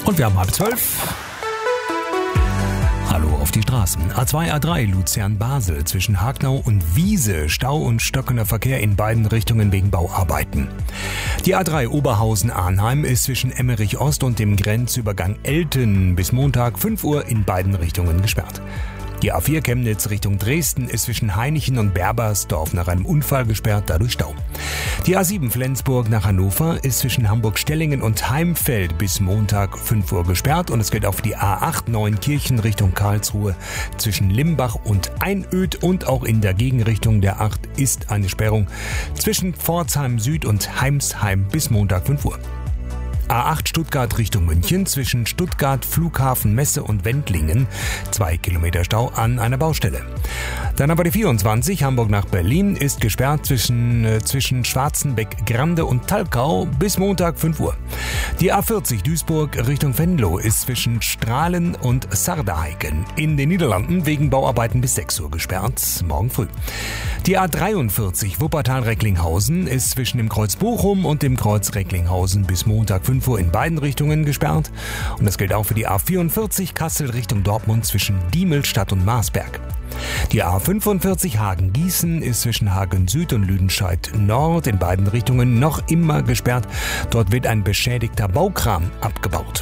Und wir haben 11:30. Hallo auf die Straßen. A2, A3 Luzern-Basel zwischen Hagnau und Wiese. Stau und stockender Verkehr in beiden Richtungen wegen Bauarbeiten. Die A3 Oberhausen-Arnheim ist zwischen Emmerich Ost und dem Grenzübergang Elten bis Montag 5 Uhr in beiden Richtungen gesperrt. Die A4 Chemnitz Richtung Dresden ist zwischen Hainichen und Berbersdorf nach einem Unfall gesperrt, dadurch Stau. Die A7 Flensburg nach Hannover ist zwischen Hamburg-Stellingen und Heimfeld bis Montag 5 Uhr gesperrt und es gilt auch für die A8 Neunkirchen Richtung Karlsruhe zwischen Limbach und Einöd und auch in der Gegenrichtung der 8 ist eine Sperrung zwischen Pforzheim Süd und Heimsheim bis Montag 5 Uhr. A8 Stuttgart Richtung München zwischen Stuttgart, Flughafen, Messe und Wendlingen. 2 Kilometer Stau an einer Baustelle. Dann aber die 24 Hamburg nach Berlin ist gesperrt zwischen Schwarzenbeck, Grande und Talkau bis Montag 5 Uhr. Die A40 Duisburg Richtung Venlo ist zwischen Strahlen und Sarderheiken in den Niederlanden wegen Bauarbeiten bis 6 Uhr gesperrt, morgen früh. Die A43 Wuppertal-Recklinghausen ist zwischen dem Kreuz Bochum und dem Kreuz Recklinghausen bis Montag 5 Uhr in beiden Richtungen gesperrt. Und das gilt auch für die A44 Kassel Richtung Dortmund zwischen Diemelstadt und Marsberg. Die A45 Hagen-Gießen ist zwischen Hagen Süd und Lüdenscheid Nord in beiden Richtungen noch immer gesperrt. Dort wird ein beschädigter Baukran abgebaut.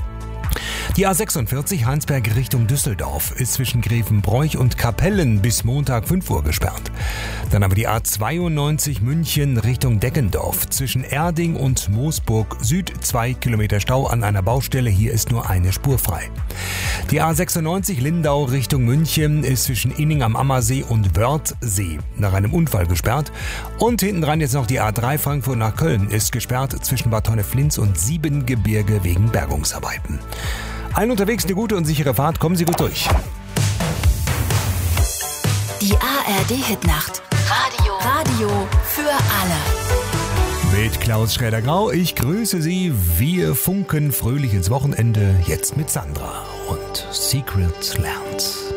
Die A46 Heinsberg Richtung Düsseldorf ist zwischen Grevenbroich und Kapellen bis Montag 5 Uhr gesperrt. Dann aber die A92 München Richtung Deggendorf zwischen Erding und Moosburg Süd 2 Kilometer Stau an einer Baustelle. Hier ist nur eine Spur frei. Die A96 Lindau Richtung München ist zwischen Inning am Ammersee und Wörthsee nach einem Unfall gesperrt. Und hinten dran jetzt noch die A3 Frankfurt nach Köln ist gesperrt zwischen Bad Honnef-Linz und Siebengebirge wegen Bergungsarbeiten. Allen unterwegs eine gute und sichere Fahrt. Kommen Sie gut durch. Die ARD-Hitnacht. Radio für alle. Mit Klaus Schräder-Grau. Ich grüße Sie. Wir funken fröhlich ins Wochenende. Jetzt mit Sandra und Secret Lands.